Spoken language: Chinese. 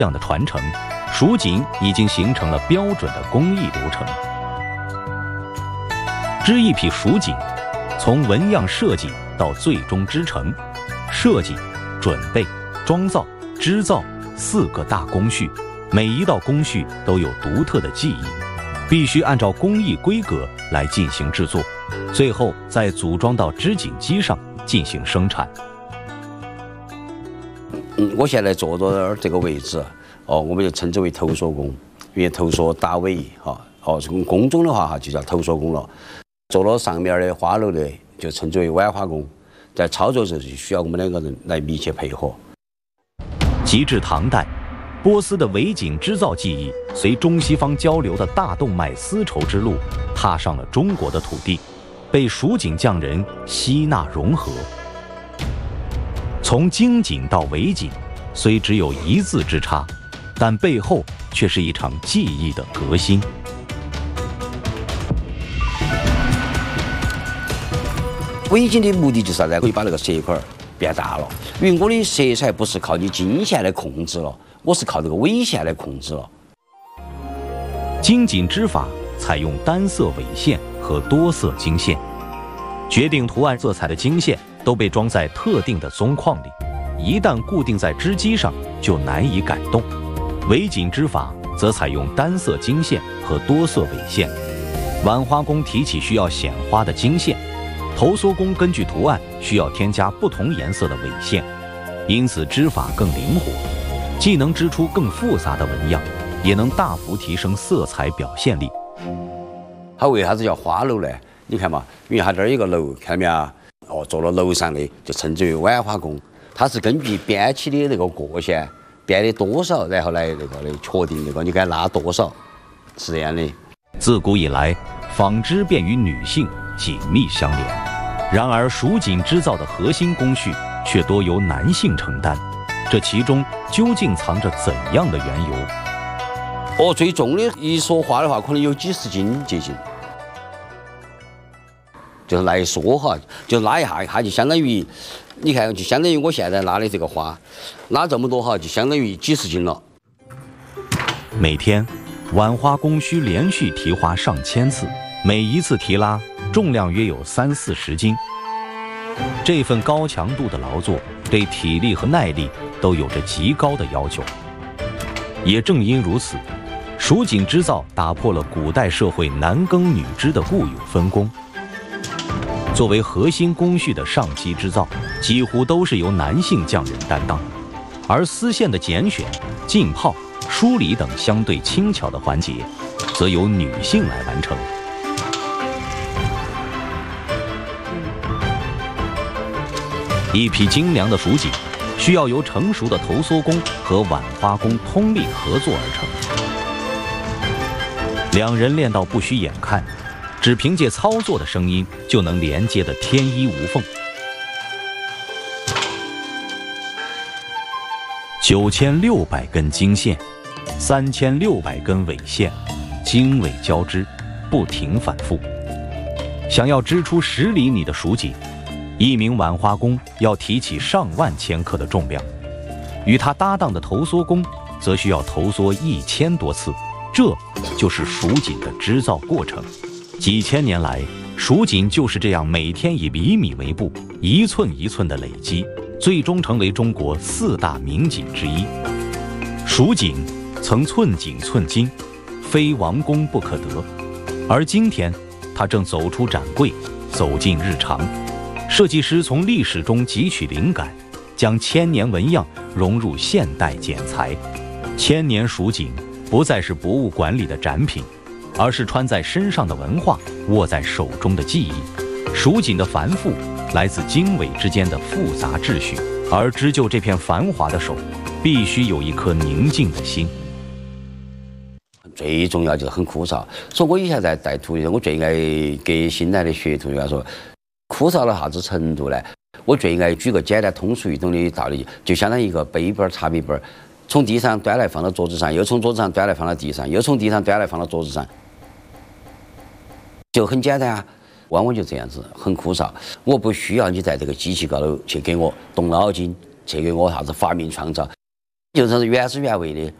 这样的传承，蜀锦已经形成了标准的工艺流程。织一匹蜀锦，从纹样设计到最终织成，设计、准备、装造、织造4个大工序，每一道工序都有独特的技艺，必须按照工艺规格来进行制作，最后再组装到织锦机上进行生产。 我现在坐到这个位置，我们就称之为头梭工，因为头梭打尾，从工种的话就叫头梭工了。坐到上面的花楼的就称之为挽花工，在操作时就需要我们2个人来密切配合。 及至唐代，波斯的围锦织造技艺随中西方交流的大动脉丝绸之路，踏上了中国的土地，被蜀锦匠人吸纳融合。从京锦到围锦，虽只有1字之差，但背后却是一场技艺的革新。 围锦的目的就是啥子？可以把那个色块变大了，因为我的色彩不是靠你经线来控制了，我是靠这个纬线来控制了。 京锦织法采用单色纬线和多色经线，决定图案色彩的经线都被装在特定的宗框里，一旦固定在织机上，就难以改动。围锦织法则采用单色经线和多色纬线，挽花工提起需要显花的经线，头梭工根据图案需要添加不同颜色的纬线，因此织法更灵活，既能织出更复杂的纹样，也能大幅提升色彩表现力。 它为啥子叫花楼呢？你看嘛，因为它这儿有个楼，看到没有？坐到楼上的就称之为挽花工，它是根据编起的那个过线编的多少，然后来那个的确定那个你该拉多少，是这样的。 自古以来，纺织便与女性紧密相连，然而蜀锦织造的核心工序却多由男性承担，这其中究竟藏着怎样的缘由？ 最重的一梭花的话，可能有几十斤接近。就是那一梭哈，就拉一下，它就相当于，你看，就相当于我现在拉的这个花，拉这么多哈，就相当于几十斤了。 每天，挽花工需连续提花上千次，每一次提拉重量约有30-40斤。这份高强度的劳作对体力和耐力都有着极高的要求。也正因如此，蜀锦织造打破了古代社会男耕女织的固有分工。作为核心工序的上机织造，几乎都是由男性匠人担当，而丝线的拣选、浸泡、梳理等相对轻巧的环节，则由女性来完成。一匹精良的蜀锦，需要由成熟的头梭工和挽花工通力合作而成。2人练到不需眼看，只凭借操作的声音就能连接得天衣无缝。9600根经线，3600根纬线，经纬交织，不停反复。想要织出10厘米的蜀锦，一名挽花工要提起上万千克的重量，与他搭档的头梭工则需要头梭1000多次。这就是蜀锦的织造过程。几千年来，蜀锦就是这样每天以厘米为步，一寸一寸的累积，最终成为中国4大名锦之一。蜀锦曾寸锦寸金，非王公不可得，而今天它正走出展柜，走进日常。设计师从历史中汲取灵感，将千年纹样融入现代剪裁。千年蜀锦不再是博物馆里的展品，而是穿在身上的文化，握在手中的记忆。蜀锦的繁复来自经纬之间的复杂秩序，而织就这片繁华的手，必须有一颗宁静的心。 最重要就是很枯燥，所以我以前在带徒弟，我最爱给新来的学徒员说，枯燥到啥子程度呢？我最爱举个简单通俗易懂的道理，就相当于一个杯杯茶杯杯，从地上端来放到桌子上，又从桌子上端来放到地上，又从地上端来放到桌子上，就很简单啊。往往就这样子，很枯燥。我不需要你在这个机器高头去给我动脑筋，去给我啥子发明创造。 就是原汁原味的。